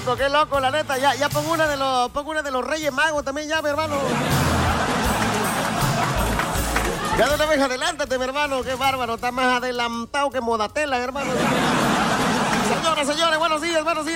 qué loco, la neta. Ya pongo una de los Reyes Magos también ya, mi hermano. Ya de una vez adelántate, mi hermano, qué bárbaro, está más adelantado que Modatela, hermano. Señoras, señores, buenos días, buenos días.